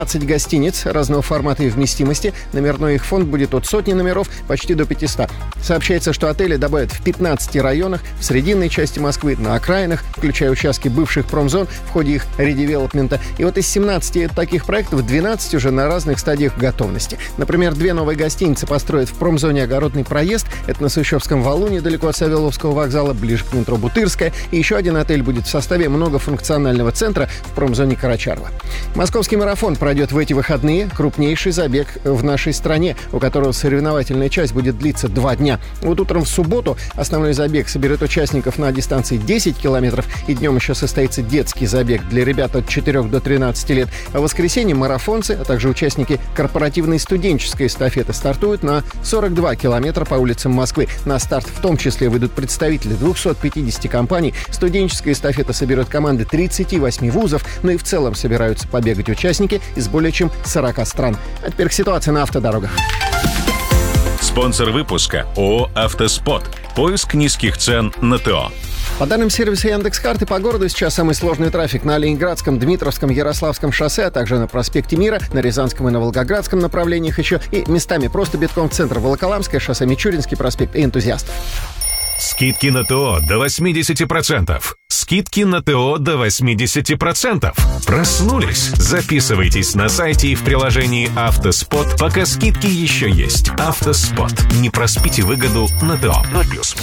15 гостиниц разного формата и вместимости. Номерной их фонд будет от сотни номеров почти до 500. Сообщается, что отели добавят в 15 районах, в срединной части Москвы, на окраинах, включая участки бывших промзон в ходе их редевелопмента. И вот из 17 таких проектов 12 уже на разных стадиях готовности. Например, 2 новые гостиницы построят в промзоне «Огородный проезд». Это на Сущевском валу, недалеко от Савеловского вокзала, ближе к метро Бутырская. И еще один отель будет в составе многофункционального центра в промзоне Карачарова. Московский марафон пройдет в эти выходные. Крупнейший забег в нашей стране, у которого соревновательная часть будет длиться 2 дня. Вот утром в субботу основной забег соберет участников на дистанции 10 километров, и днем еще состоится детский забег для ребят от 4 до 13 лет. А в воскресенье марафонцы, а также участники корпоративной студенческой эстафеты стартуют на 42 километра по улицам Москвы. На старт в том числе выйдут представители 250 компаний. Студенческая эстафета соберет команды 38 вузов, но и в целом собираются побегать участники из более чем 40 стран. А теперь к ситуации на автодорогах. Спонсор выпуска ООО «Автоспот». Поиск низких цен на ТО. По данным сервиса Яндекс.Карты, по городу сейчас самый сложный трафик на Ленинградском, Дмитровском, Ярославском шоссе, а также на проспекте Мира, на Рязанском и на Волгоградском направлениях еще, и местами просто битком центр Волоколамское шоссе, Мичуринский проспект и Энтузиастов. Скидки на ТО до 80%. Скидки на ТО до 80%. Проснулись? Записывайтесь на сайте и в приложении «Автоспот», пока скидки еще есть. «Автоспот». Не проспите выгоду на ТО. 0+.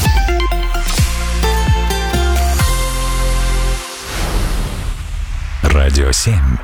Радио 7.